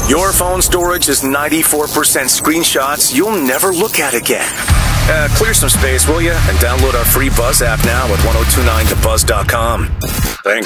Your phone storage is 94% screenshots you'll never look at again. Clear some space, will you? And download our free Buzz app now at 1029thebuzz.com. Thanks.